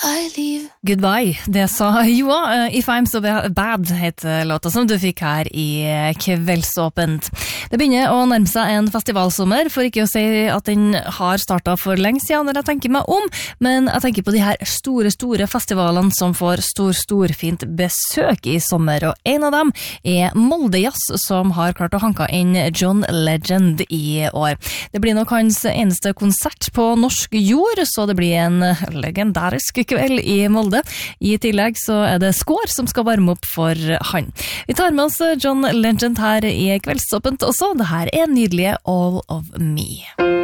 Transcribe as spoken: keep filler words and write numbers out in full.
I leave. Goodbye, det sa Joa. If I'm so bad heter låta som du fikk her i Kveldsåpent. Det begynner å nærme seg en festivalsommer, for ikke å si at den har startet for lenge siden når jeg tenker meg om, men jeg tenker på de her store, store festivalene som får stor, stor fint besøk i sommer, og en av dem er Molde Jazz, som har klart å hanke inn John Legend i år. Det blir nok hans eneste konsert på norsk jord, så det blir en legendarisk kveld i Molde. I tillegg så er det Skår som skal varme opp for han. Vi tar med oss John Legend her i Kveldsåpent også. Det her er nydelige All of Me.